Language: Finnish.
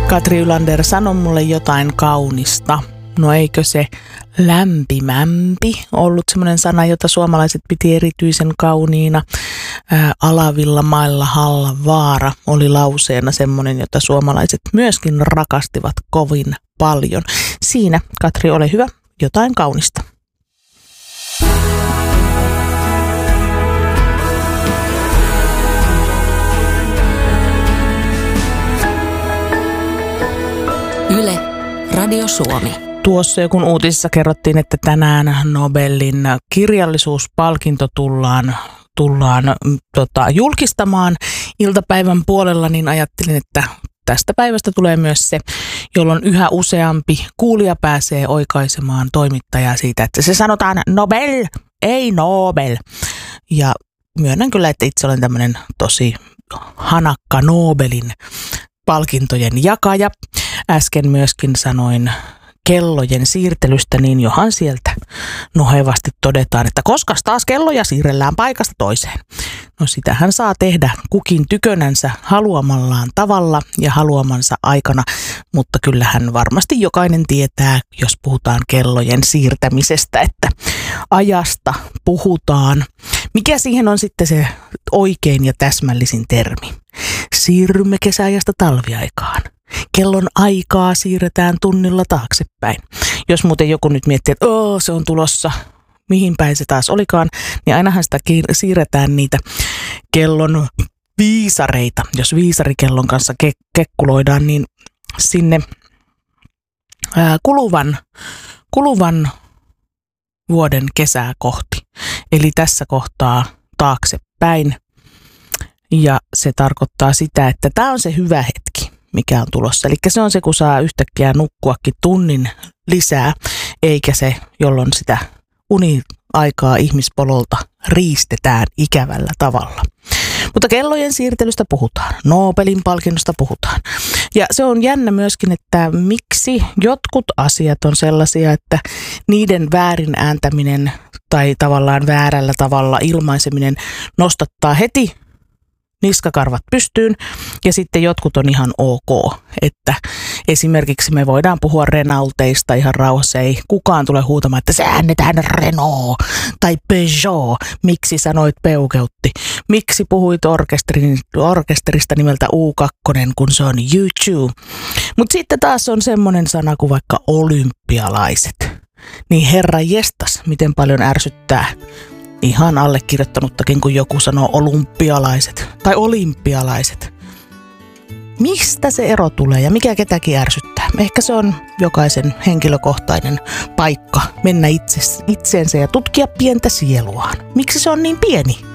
Katri Ylander, sano mulle jotain kaunista. No eikö se lämpimämpi ollut semmoinen sana, jota suomalaiset piti erityisen kauniina. Alavilla mailla Hallan vaara oli lauseena semmoinen, jota suomalaiset myöskin rakastivat kovin paljon. Siinä, Katri, ole hyvä, jotain kaunista. Yle, Radio Suomi. Tuossa jo kun uutisissa kerrottiin, että tänään Nobelin kirjallisuuspalkinto tullaan julkistamaan iltapäivän puolella, niin ajattelin, että tästä päivästä tulee myös se, jolloin yhä useampi kuulija pääsee oikaisemaan toimittajaa siitä, että se sanotaan Nobel, ei Nobel. Ja myönnän kyllä, että itse olen tämmöinen tosi hanakka Nobelin palkintojen jakaja. Äsken myöskin sanoin kellojen siirtelystä, niin johan sieltä nohevasti todetaan, että koska taas kelloja siirrellään paikasta toiseen. No sitähän saa tehdä kukin tykönänsä haluamallaan tavalla ja haluamansa aikana, mutta kyllähän varmasti jokainen tietää, jos puhutaan kellojen siirtämisestä, että ajasta puhutaan. Mikä siihen on sitten se oikein ja täsmällisin termi? Siirrymme kesäajasta talviaikaan. Kellon aikaa siirretään tunnilla taaksepäin. Jos muuten joku nyt miettii, että se on tulossa, mihin päin se taas olikaan, niin ainahan sitä siirretään niitä kellon viisareita. Jos viisarikellon kanssa kekkuloidaan, niin sinne kuluvan vuoden kesää kohti. Eli tässä kohtaa taaksepäin. Ja se tarkoittaa sitä, että tämä on se hyvä hetki, mikä on tulossa. Eli se on se, kun saa yhtäkkiä nukkuakin tunnin lisää, eikä se, jolloin sitä uniaikaa ihmispololta riistetään ikävällä tavalla. Mutta kellojen siirtelystä puhutaan, Nobelin palkinnosta puhutaan. Ja se on jännä myöskin, että miksi jotkut asiat on sellaisia, että niiden väärin ääntäminen tai tavallaan väärällä tavalla ilmaiseminen nostattaa heti niskakarvat pystyyn, ja sitten jotkut on ihan ok, että esimerkiksi me voidaan puhua Renaulteista ihan rauhassa, ei kukaan tule huutamaan, että se äännetään Renault tai Peugeot, miksi sanoit Peukeutti, miksi puhuit orkesterista nimeltä U2, kun se on U2, mutta sitten taas on semmoinen sana kuin vaikka olympialaiset, niin herra jestas, miten paljon ärsyttää ihan allekirjoittanuttakin, kun joku sanoo olympialaiset tai olympialaiset. Mistä se ero tulee ja mikä ketäkin ärsyttää? Ehkä se on jokaisen henkilökohtainen paikka mennä itseensä ja tutkia pientä sieluaan. Miksi se on niin pieni?